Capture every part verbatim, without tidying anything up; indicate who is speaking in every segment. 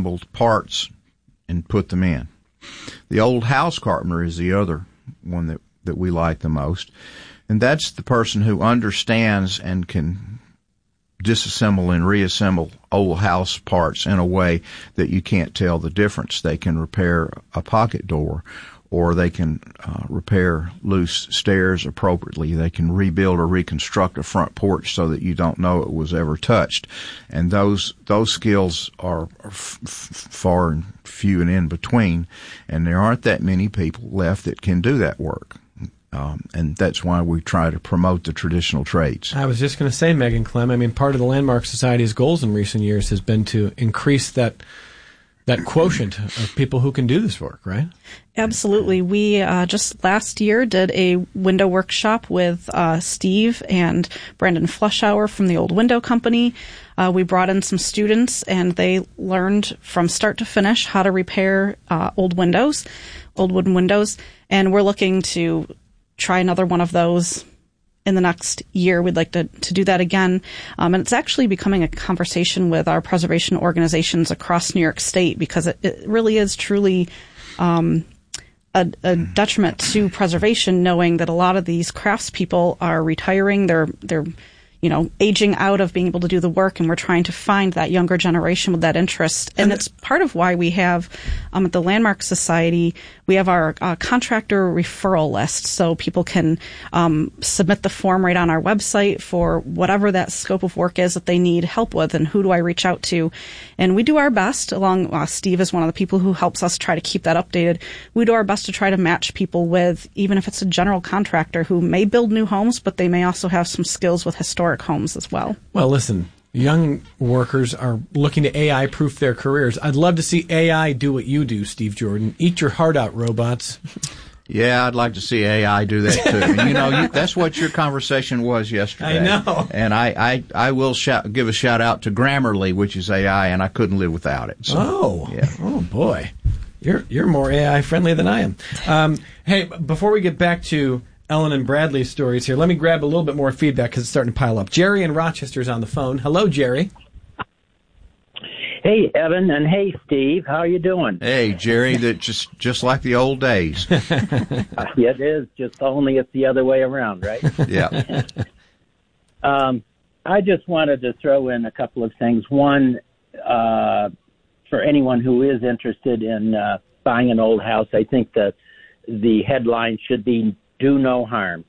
Speaker 1: reassembled parts and put them in. The old house carpenter is the other one that, that we like the most. And that's the person who understands and can disassemble and reassemble old house parts in a way that you can't tell the difference. They can repair a pocket door, or they can uh, repair loose stairs appropriately. They can rebuild or reconstruct a front porch so that you don't know it was ever touched. And those those skills are f- f- far and few and in between, and there aren't that many people left that can do that work. Um, and that's why we try to promote the traditional trades.
Speaker 2: I was just going to say, Megan Clem, I mean, part of the Landmark Society's goals in recent years has been to increase that that quotient of people who can do this work, right?
Speaker 3: Absolutely. We uh, just last year did a window workshop with uh, Steve and Brandon Flushauer from the Old Window Company. Uh, we brought in some students, and they learned from start to finish how to repair uh, old windows, old wooden windows, and we're looking to try another one of those in the next year. We'd like to, to do that again. Um, and it's actually becoming a conversation with our preservation organizations across New York State, because it, it really is truly um, a, a detriment to preservation, knowing that a lot of these craftspeople are retiring. They're, they're, you know, aging out of being able to do the work, and we're trying to find that younger generation with that interest. And it's part of why we have, um, at the Landmark Society, we have our uh, contractor referral list, so people can um, submit the form right on our website for whatever that scope of work is that they need help with, and who do I reach out to. And we do our best, along uh, Steve is one of the people who helps us try to keep that updated. We do our best to try to match people with, even if it's a general contractor who may build new homes, but they may also have some skills with historic homes as well.
Speaker 2: Well, listen, young workers are looking to A I-proof their careers. I'd love to see A I do what you do, Steve Jordan. Eat your heart out, robots.
Speaker 1: Yeah, I'd like to see A I do that too. And, you know, you, that's what your conversation was yesterday.
Speaker 2: I know.
Speaker 1: And I, I, I will shout, give a shout out to Grammarly, which is A I, and I couldn't live without it. So,
Speaker 2: oh,
Speaker 1: yeah.
Speaker 2: Oh boy, you're you're more A I friendly than I am. Um, hey, before we get back to Ellen and Bradley's stories here, let me grab a little bit more feedback because it's starting to pile up. Jerry in Rochester's on the phone. Hello, Jerry.
Speaker 4: Hey, Evan, and hey, Steve. How are you doing?
Speaker 1: Hey, Jerry, that just just like the old days.
Speaker 4: uh, yeah, it is, just only it's the other way around, right?
Speaker 1: Yeah.
Speaker 4: um, I just wanted to throw in a couple of things. One, uh, for anyone who is interested in uh, buying an old house, I think that the headline should be "Do No Harm."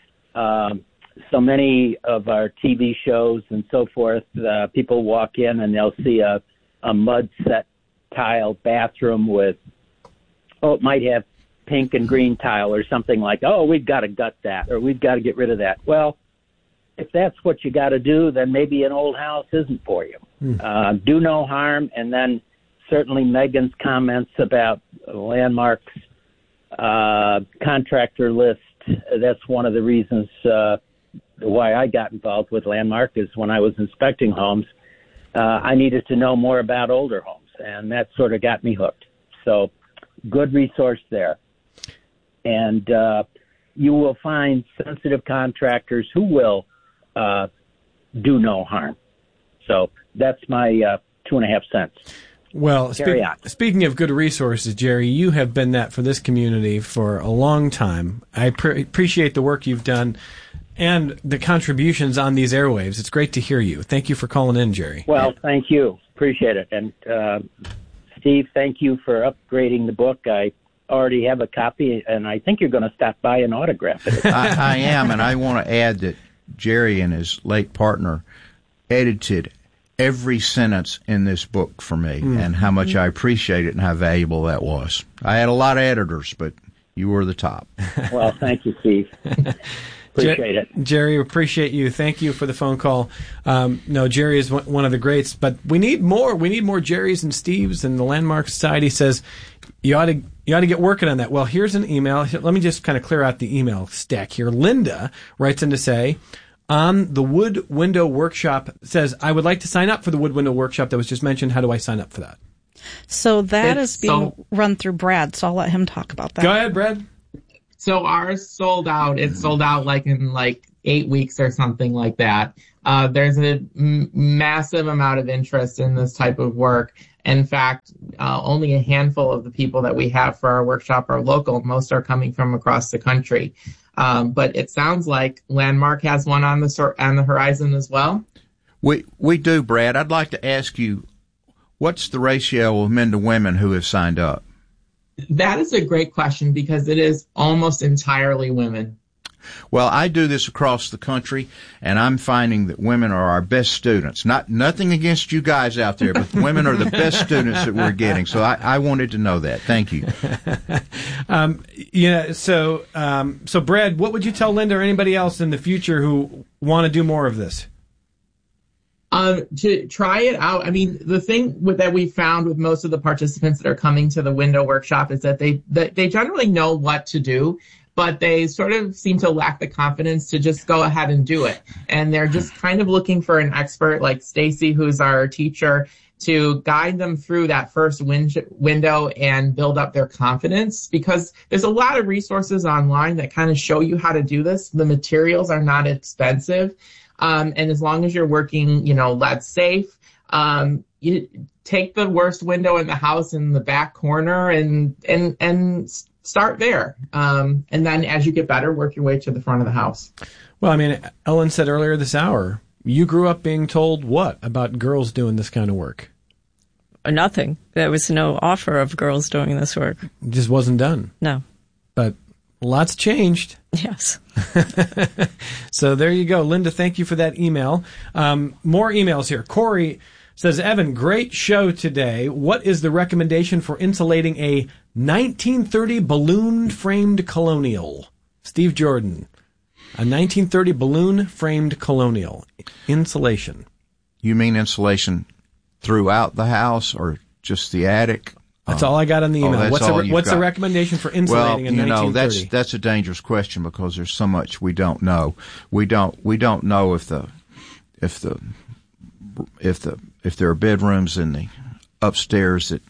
Speaker 4: Um, so many of our T V shows and so forth, uh, people walk in and they'll see a a mud set tile bathroom with, oh, it might have pink and green tile or something like, oh, we've got to gut that or we've got to get rid of that. Well, if that's what you got to do, then maybe an old house isn't for you. Mm. Uh, do no harm. And then certainly Megan's comments about Landmark's uh, contractor list, that's one of the reasons uh, why I got involved with Landmark is when I was inspecting homes, Uh, I needed to know more about older homes, and that sort of got me hooked. So good resource there. And uh, you will find sensitive contractors who will uh, do no harm. So that's my uh, two and a half cents.
Speaker 2: Well,
Speaker 4: Carry
Speaker 2: speak,
Speaker 4: on.
Speaker 2: Speaking of good resources, Jerry, you have been that for this community for a long time. I pre- appreciate the work you've done and the contributions on these airwaves. It's great to hear you. Thank you for calling in, Jerry.
Speaker 4: Well, thank you. Appreciate it. And uh, Steve, thank you for upgrading the book. I already have a copy, and I think you're going to stop by and autograph it.
Speaker 1: I, I am, and I want to add that Jerry and his late partner edited every sentence in this book for me, mm. and how much I appreciate it and how valuable that was. I had a lot of editors, but you were the top.
Speaker 4: Well, thank you, Steve. Appreciate it.
Speaker 2: Jerry, appreciate you. Thank you for the phone call. Um, no, Jerry is one of the greats, but we need more. We need more Jerrys and Steves, and the Landmark Society says you ought to you ought to get working on that. Well, here's an email. Let me just kind of clear out the email stack here. Linda writes in to say, on the Wood Window Workshop, says, I would like to sign up for the Wood Window Workshop that was just mentioned. How do I sign up for that?
Speaker 3: So that
Speaker 5: It's
Speaker 3: is being
Speaker 5: so-
Speaker 3: run through Brad, so I'll let him talk about that.
Speaker 2: Go ahead, Brad.
Speaker 5: So ours sold out. It sold out like in like eight weeks or something like that. Uh, there's a m- massive amount of interest in this type of work. In fact, uh, only a handful of the people that we have for our workshop are local. Most are coming from across the country. Um, but it sounds like Landmark has one on the sor- on the horizon as well.
Speaker 1: We we do, Brad. I'd like to ask you, what's the ratio of men to women who have signed up?
Speaker 5: That is a great question because it is almost entirely women.
Speaker 1: Well, I do this across the country, and I'm finding that women are our best students. Not nothing against you guys out there, but women are the best students that we're getting. So I, I wanted to know that. Thank you.
Speaker 2: um, yeah. So, um, so Brad, what would you tell Linda or anybody else in the future who want to do more of this?
Speaker 5: Um, to try it out. I mean, the thing with, that we found with most of the participants that are coming to the window workshop is that they that they generally know what to do, but they sort of seem to lack the confidence to just go ahead and do it. And they're just kind of looking for an expert like Stacy, who's our teacher, to guide them through that first win- window and build up their confidence, because there's a lot of resources online that kind of show you how to do this. The materials are not expensive. Um, and as long as you're working, you know, lead safe, um, you take the worst window in the house in the back corner and, and, and start there. Um, and then as you get better, work your way to the front of the house.
Speaker 2: Well, I mean, Ellen said earlier this hour, you grew up being told what about girls doing this kind of work?
Speaker 6: Nothing. There was no offer of girls doing this work.
Speaker 2: It just wasn't done.
Speaker 6: No.
Speaker 2: But lots changed.
Speaker 6: Yes.
Speaker 2: So there you go. Linda, thank you for that email. Um, more emails here. Corey says, Evan, great show today. What is the recommendation for insulating a nineteen thirty balloon-framed colonial? Steve Jordan. A nineteen thirty balloon-framed colonial. Insulation.
Speaker 1: You mean insulation throughout the house or just the attic?
Speaker 2: That's all I got on the email.
Speaker 1: Oh,
Speaker 2: what's the, what's
Speaker 1: got.
Speaker 2: the recommendation for insulating
Speaker 1: well,
Speaker 2: a
Speaker 1: you know,
Speaker 2: nineteen thirty?
Speaker 1: that's that's a dangerous question because there's so much we don't know. We don't we don't know if the if the if the if there are bedrooms in the upstairs that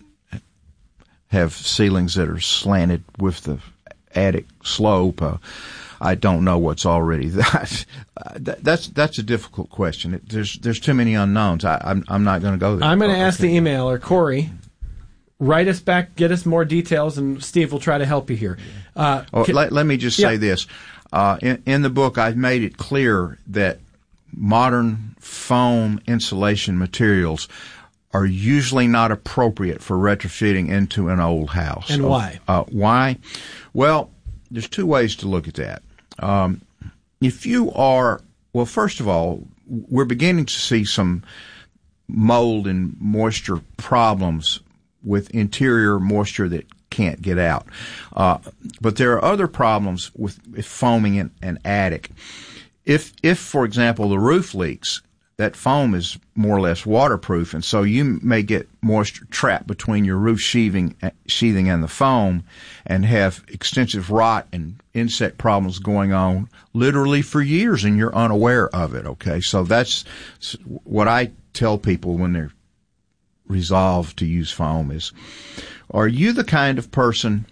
Speaker 1: have ceilings that are slanted with the attic slope. Uh, I don't know what's already that. Uh, that that's that's a difficult question. It, there's there's too many unknowns. I, I'm I'm not going to go there.
Speaker 2: I'm going to
Speaker 1: okay.
Speaker 2: ask the emailer, Corey. Write us back, get us more details, and Steve will try to help you here. Uh,
Speaker 1: oh,
Speaker 2: can,
Speaker 1: let, let me just say
Speaker 2: yeah.
Speaker 1: this. Uh, in, in the book, I've made it clear that modern foam insulation materials are usually not appropriate for retrofitting into an old house.
Speaker 2: And why?
Speaker 1: Uh, why? Well, there's two ways to look at that. Um, if you are, well, first of all, we're beginning to see some mold and moisture problems with interior moisture that can't get out. Uh, but there are other problems with, with foaming in an attic. If, if, for example, the roof leaks, that foam is more or less waterproof, and so you may get moisture trapped between your roof sheathing, sheathing and the foam and have extensive rot and insect problems going on literally for years, and you're unaware of it, okay? So that's what I tell people when they're resolved to use foam is, are you the kind of person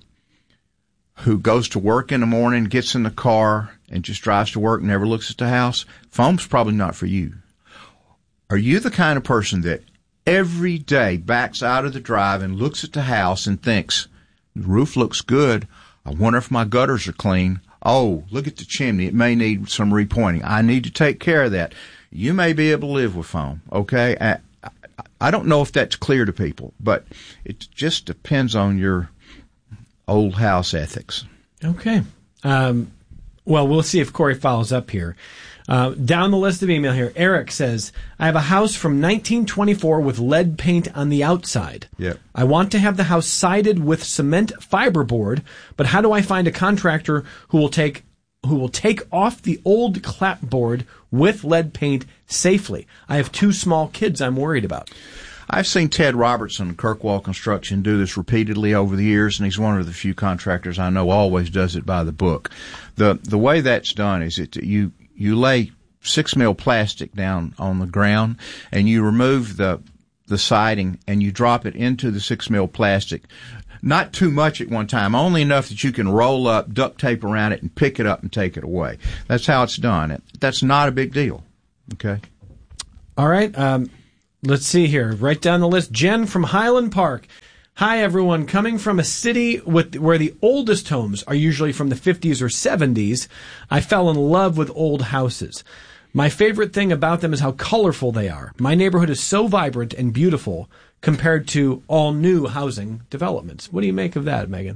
Speaker 1: who goes to work in the morning, gets in the car, and just drives to work, never looks at the house? Foam's probably not for you. Are you the kind of person that every day backs out of the drive and looks at the house and thinks, the roof looks good, I wonder if my gutters are clean, oh, look at the chimney, it may need some repointing, I need to take care of that? You may be able to live with foam, okay? I, I don't know if that's clear to people, but it just depends on your old house ethics.
Speaker 2: Okay. Um, well, we'll see if Corey follows up here. Uh, down the list of email here, Eric says, I have a house from nineteen twenty-four with lead paint on the outside.
Speaker 1: Yep.
Speaker 2: I want to have the house sided with cement fiberboard, but how do I find a contractor who will take who will take off the old clapboard with lead paint safely? I have two small kids I'm worried about.
Speaker 1: I've seen Ted Robertson, Kirkwall Construction, do this repeatedly over the years, and he's one of the few contractors I know always does it by the book. The the way that's done is that you you lay six mil plastic down on the ground, and you remove the the siding and you drop it into the six mil plastic. Not too much at one time, only enough that you can roll up, duct tape around it, and pick it up and take it away. That's how it's done. It, that's not a big deal. Okay?
Speaker 2: All right. Um, let's see here. Right down the list. Jen from Highland Park. Hi, everyone. Coming from a city with where the oldest homes are usually from the fifties or seventies, I fell in love with old houses. My favorite thing about them is how colorful they are. My neighborhood is so vibrant and beautiful compared to all new housing developments. What do you make of that, Megan?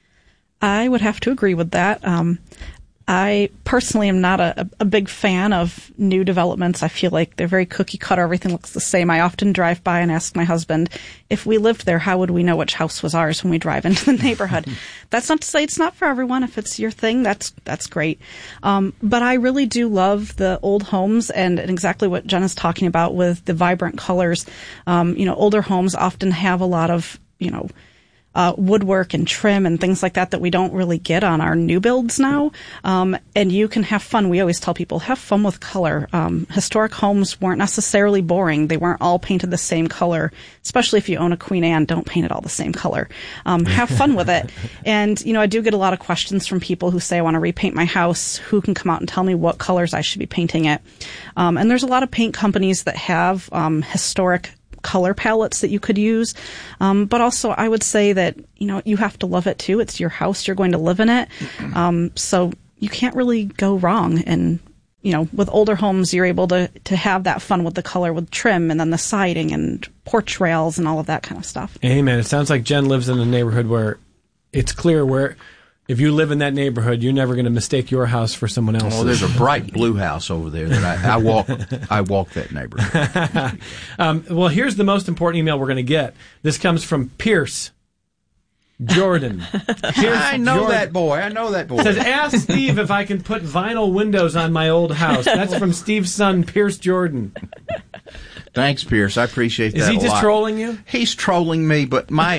Speaker 3: I would have to agree with that. Um, I personally am not a, a big fan of new developments. I feel like they're very cookie cutter. Everything looks the same. I often drive by and ask my husband, if we lived there, how would we know which house was ours when we drive into the neighborhood? That's not to say it's not for everyone. If it's your thing, that's that's great. Um, but I really do love the old homes and, and exactly what Jen is talking about with the vibrant colors. Um, you know, older homes often have a lot of, you know, Uh, woodwork and trim and things like that that we don't really get on our new builds now. Um, and you can have fun. We always tell people, have fun with color. Um, historic homes weren't necessarily boring. They weren't all painted the same color, especially if you own a Queen Anne, don't paint it all the same color. Um, have fun with it. And, you know, I do get a lot of questions from people who say, I want to repaint my house. Who can come out and tell me what colors I should be painting it? Um, and there's a lot of paint companies that have um, historic color palettes that you could use. Um, but also I would say that, you know, you have to love it too. It's your house. You're going to live in it. Um, so you can't really go wrong. And, you know, with older homes, you're able to, to have that fun with the color, with trim and then the siding and porch rails and all of that kind of stuff.
Speaker 2: Amen. It sounds like Jen lives in a neighborhood where it's clear where if you live in that neighborhood, you're never going to mistake your house for someone else's.
Speaker 1: Oh, there's a bright blue house over there that I, I walk. I walk that neighborhood.
Speaker 2: um, well, here's the most important email we're going to get. This comes from Pierce Jordan. Pierce
Speaker 1: I know
Speaker 2: Jordan.
Speaker 1: that boy. I know that boy.
Speaker 2: It says, ask Steve if I can put vinyl windows on my old house. That's from Steve's son, Pierce Jordan.
Speaker 1: Thanks, Pierce. I appreciate that.
Speaker 2: Is he
Speaker 1: a
Speaker 2: just
Speaker 1: lot.
Speaker 2: trolling you?
Speaker 1: He's trolling me, but my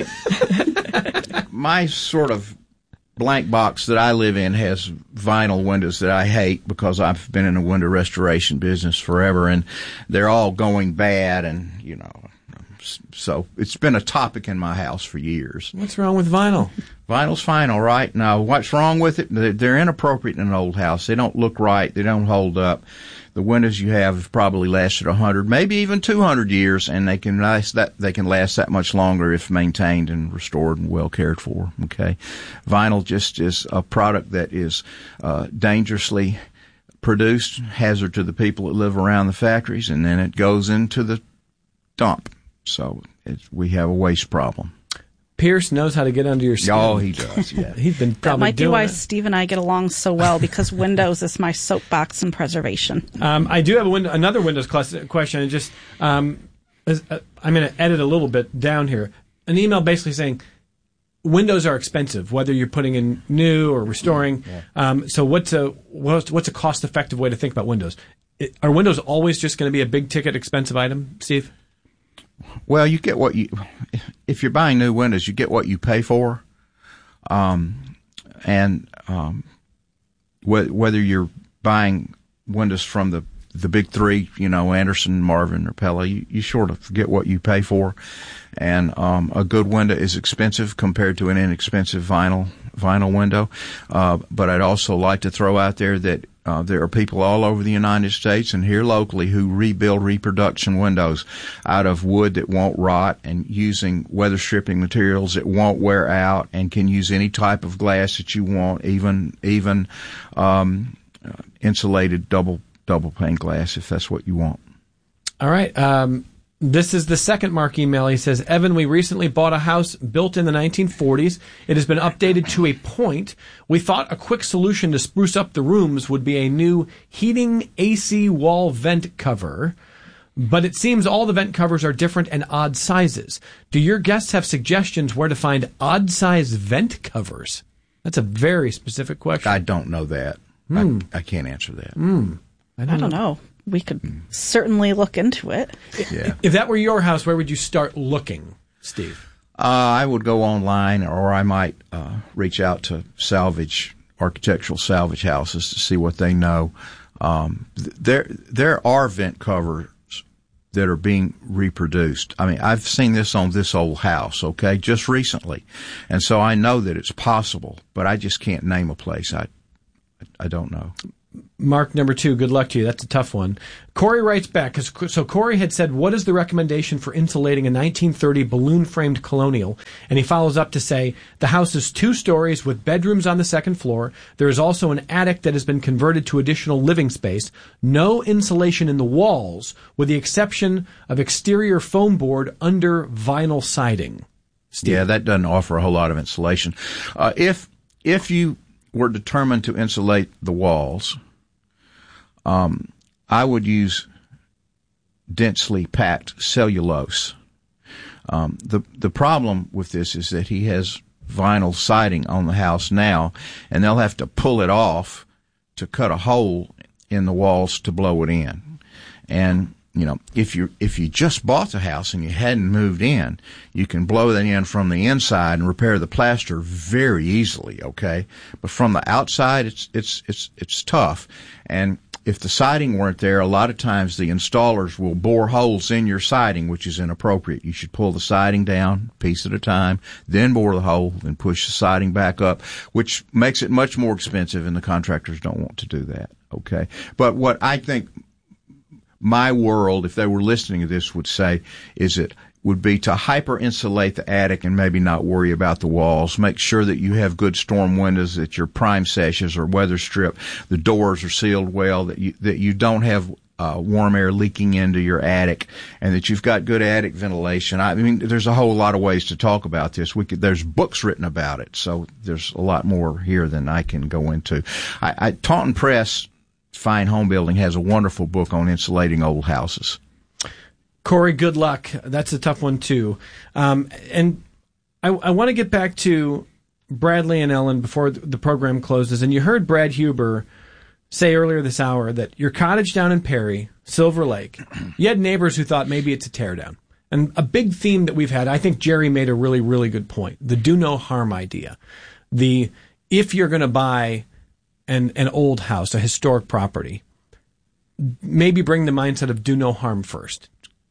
Speaker 1: my sort of blank box that I live in has vinyl windows that I hate because I've been in the window restoration business forever, and they're all going bad, and, you know, so it's been a topic in my house for years.
Speaker 2: What's wrong with vinyl?
Speaker 1: Vinyl's fine, all right. Now, what's wrong with it? They're inappropriate in an old house. They don't look right. They don't hold up. The windows you have have probably lasted a hundred, maybe even two hundred years, and they can last that they can last that much longer if maintained and restored and well cared for. Okay, vinyl just is a product that is uh, dangerously produced, hazard to the people that live around the factories, and then it goes into the dump. So it's, we have a waste problem.
Speaker 2: Pierce knows how to get under your skin.
Speaker 1: Oh, he does, yeah.
Speaker 2: He's been
Speaker 3: That
Speaker 2: probably
Speaker 3: might be
Speaker 2: doing
Speaker 3: why
Speaker 2: it.
Speaker 3: Steve and I get along so well, because Windows is my soapbox in preservation.
Speaker 2: Um, I do have a window, another Windows class, question. And just um, as, uh, I'm going to edit a little bit down here. An email basically saying Windows are expensive, whether you're putting in new or restoring. Yeah. Um, so what's a what's, what's a cost-effective way to think about Windows? It, are Windows always just going to be a big-ticket, expensive item, Steve?
Speaker 1: Well, you get what you, if you're buying new windows, you get what you pay for. Um, and, um, wh- whether you're buying windows from the, the big three, you know, Anderson, Marvin, or Pella, you, you sort of get what you pay for. And, um, a good window is expensive compared to an inexpensive vinyl, vinyl window. Uh, but I'd also like to throw out there that Uh, there are people all over the United States and here locally who rebuild reproduction windows out of wood that won't rot and using weather stripping materials that won't wear out and can use any type of glass that you want, even even um, uh, insulated double double pane glass if that's what you want.
Speaker 2: All right. Um, this is the second Mark email. He says, Evan, we recently bought a house built in the nineteen forties. It has been updated to a point. We thought a quick solution to spruce up the rooms would be a new heating A C wall vent cover. But it seems all the vent covers are different and odd sizes. Do your guests have suggestions where to find odd-sized vent covers? That's a very specific question.
Speaker 1: I don't know that.
Speaker 2: Mm.
Speaker 1: I, I can't answer that.
Speaker 2: Mm. I don't,
Speaker 3: I don't know. know. We could mm. certainly look into it.
Speaker 1: Yeah.
Speaker 2: If that were your house, where would you start looking, Steve?
Speaker 1: Uh, I would go online, or I might uh, reach out to salvage, architectural salvage houses to see what they know. Um, th- there, there are vent covers that are being reproduced. I mean, I've seen this on This Old House, okay, just recently. And so I know that it's possible, but I just can't name a place. I, I don't know.
Speaker 2: Mark, number two, good luck to you. That's a tough one. Corey writes back, 'cause, so Corey had said, what is the recommendation for insulating a nineteen thirty balloon-framed colonial? And he follows up to say, the house is two stories with bedrooms on the second floor. There is also an attic that has been converted to additional living space. No insulation in the walls, with the exception of exterior foam board under vinyl siding. Steve?
Speaker 1: Yeah, that doesn't offer a whole lot of insulation. Uh, if if you were determined to insulate the walls, um, I would use densely packed cellulose. Um, the the problem with this is that he has vinyl siding on the house now, and they'll have to pull it off to cut a hole in the walls to blow it in. And you know, if you if you just bought the house and you hadn't moved in, you can blow that in from the inside and repair the plaster very easily. Okay, but from the outside, it's it's it's it's tough. And if the siding weren't there, a lot of times the installers will bore holes in your siding, which is inappropriate. You should pull the siding down a piece at a time, then bore the hole, then push the siding back up, which makes it much more expensive, and the contractors don't want to do that. Okay, but what I think my world, if they were listening to this, would say is it would be to hyper insulate the attic and maybe not worry about the walls. Make sure that you have good storm windows, that your prime sashes are weather stripped, the doors are sealed well, that you that you don't have uh, warm air leaking into your attic, and that you've got good attic ventilation. I mean, there's a whole lot of ways to talk about this. We could, there's books written about it, so there's a lot more here than I can go into. I, I Taunton Press, Fine Home Building, has a wonderful book on insulating old houses.
Speaker 2: Corey, good luck. That's a tough one, too. Um, and I, I want to get back to Bradley and Ellen before the program closes. And you heard Brad Huber say earlier this hour that your cottage down in Perry, Silver Lake, you had neighbors who thought maybe it's a teardown. And a big theme that we've had, I think Jerry made a really, really good point, the do no harm idea. The if you're going to buy an, an old house, a historic property, maybe bring the mindset of do no harm first.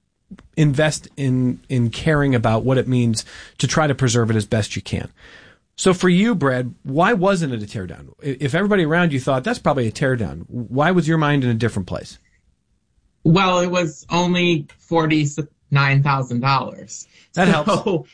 Speaker 2: Invest in in caring about what it means to try to preserve it as best you can. So for you, Brad, why wasn't it a teardown? If everybody around you thought that's probably a teardown, why was your mind in a different place?
Speaker 5: Well, it was only forty-nine thousand dollars.
Speaker 2: That
Speaker 5: so,
Speaker 2: helps.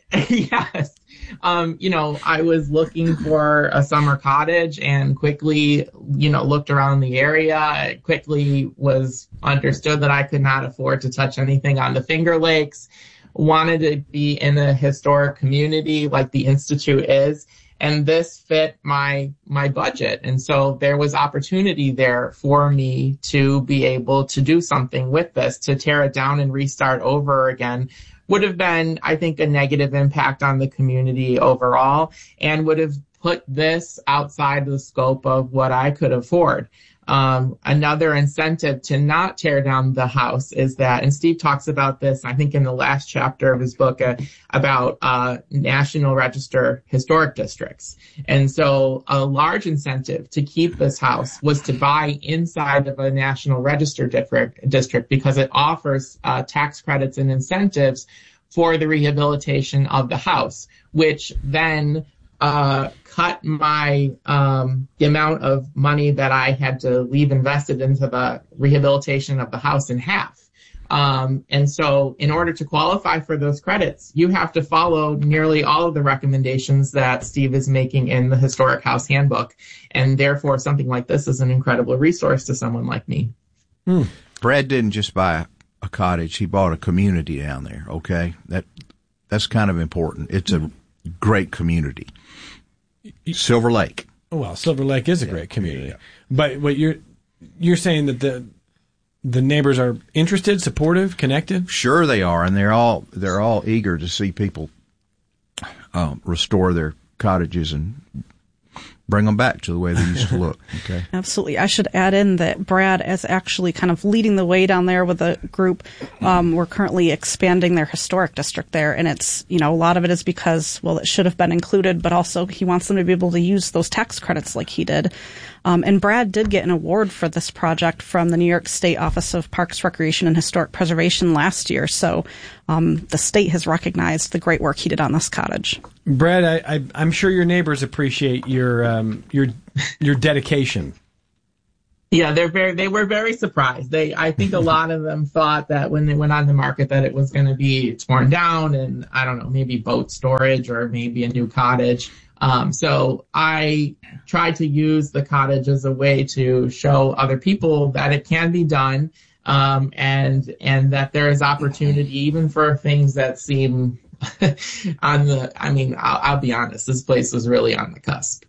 Speaker 5: Yes. Um, you know, I was looking for a summer cottage and quickly, you know, looked around the area, quickly was understood that I could not afford to touch anything on the Finger Lakes, wanted to be in a historic community like the Institute is, and this fit my my budget. And so there was opportunity there for me to be able to do something with this, to tear it down and restart over again. Would have been, I think, a negative impact on the community overall, and would have put this outside the scope of what I could afford. Um, another incentive to not tear down the house is that, and Steve talks about this, I think, in the last chapter of his book uh, about uh, National Register historic districts. And so a large incentive to keep this house was to buy inside of a National Register district, district because it offers uh, tax credits and incentives for the rehabilitation of the house, which then Uh, cut my um, the amount of money that I had to leave invested into the rehabilitation of the house in half. Um, and so in order to qualify for those credits, you have to follow nearly all of the recommendations that Steve is making in the Historic House Handbook. And therefore, something like this is an incredible resource to someone like me.
Speaker 1: Hmm. Brad didn't just buy a cottage. He bought a community down there, okay? That That's kind of important. It's a great community. Silver Lake.
Speaker 2: Well, Silver Lake is a great community, yeah. But what you're you're saying that the the neighbors are interested, supportive, connected?
Speaker 1: Sure, they are, and they're all they're all eager to see people um, restore their cottages and bring them back to the way they used to look. Okay.
Speaker 3: Absolutely. I should add in that Brad is actually kind of leading the way down there with the group. Um, we're currently expanding their historic district there, and it's, you know, a lot of it is because, well, it should have been included, but also he wants them to be able to use those tax credits like he did. Um, and Brad did get an award for this project from the New York State Office of Parks, Recreation, and Historic Preservation last year. So um, the state has recognized the great work he did on this cottage.
Speaker 2: Brad, I, I, I'm sure your neighbors appreciate your um, your your dedication.
Speaker 5: Yeah, they're very. They were very surprised. They, I think, a lot of them thought that when they went on the market that it was going to be torn down and I don't know, maybe boat storage or maybe a new cottage. Um, so I tried to use the cottage as a way to show other people that it can be done, um, and and that there is opportunity even for things that seem on the. I mean, I'll, I'll be honest. This place was really on the cusp.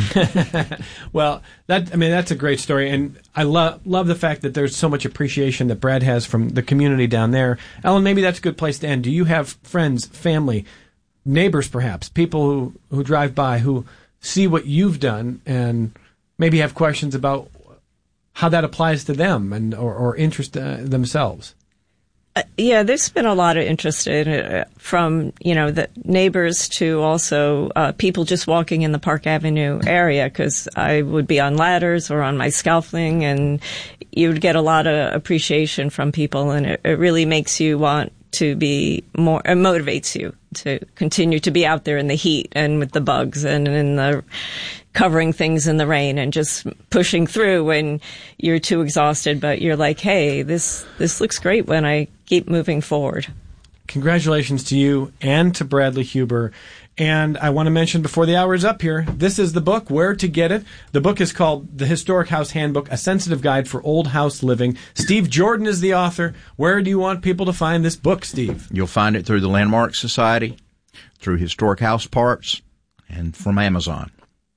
Speaker 2: Well, that I mean that's a great story, and I love love the fact that there's so much appreciation that Brad has from the community down there. Ellen, maybe that's a good place to end. Do you have friends, family, neighbors, perhaps people who, who drive by who see what you've done and maybe have questions about how that applies to them and or, or interest uh, themselves?
Speaker 6: Uh, yeah, there's been a lot of interest in it, uh, from, you know, the neighbors to also uh, people just walking in the Park Avenue area, because I would be on ladders or on my scaffolding, and you would get a lot of appreciation from people, and it, it really makes you want to be more, it motivates you to continue to be out there in the heat and with the bugs and in the covering things in the rain and just pushing through when you're too exhausted, but you're like, hey, this this looks great when I keep moving forward.
Speaker 2: Congratulations to you and to Bradley Huber. And I want to mention before the hour is up here, this is the book, Where to Get It. The book is called The Historic House Handbook, A Sensitive Guide for Old House Living. Steve Jordan is the author. Where do you want people to find this book, Steve?
Speaker 1: You'll find it through the Landmark Society, through Historic House Parts, and from Amazon.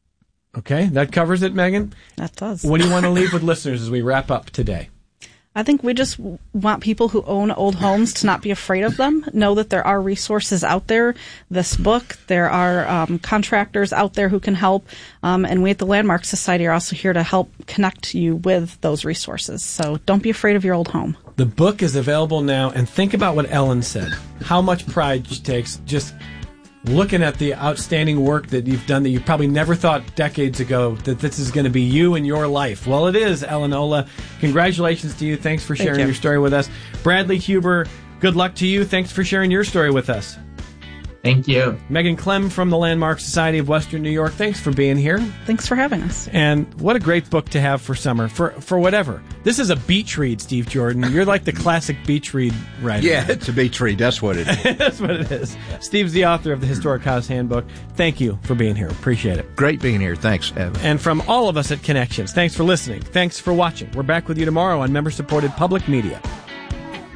Speaker 2: Okay, that covers it, Megan?
Speaker 3: That does.
Speaker 2: What do you want to leave with listeners as we wrap up today?
Speaker 3: I think we just want people who own old homes to not be afraid of them. Know that there are resources out there. This book, there are um, contractors out there who can help. Um, and we at the Landmark Society are also here to help connect you with those resources. So don't be afraid of your old home.
Speaker 2: The book is available now. And think about what Ellen said. How much pride she takes just looking at the outstanding work that you've done that you probably never thought decades ago that this is going to be you and your life. Well, it is, Ellen Ola. Congratulations to you. Thanks for sharing
Speaker 3: Thank you.
Speaker 2: your story with us. Bradley Huber, good luck to you. Thanks for sharing your story with us.
Speaker 5: Thank you.
Speaker 2: Megan Clem from the Landmark Society of Western New York, thanks for being here.
Speaker 3: Thanks for having us.
Speaker 2: And what a great book to have for summer, for for whatever. This is a beach read, Steve Jordan. You're like the classic beach read writer.
Speaker 1: Yeah, it's a beach read. That's what it is.
Speaker 2: That's what it is. Steve's the author of the Historic House Handbook. Thank you for being here. Appreciate it.
Speaker 1: Great being here. Thanks, Evan.
Speaker 2: And from all of us at Connections, thanks for listening. Thanks for watching. We're back with you tomorrow on member-supported public media.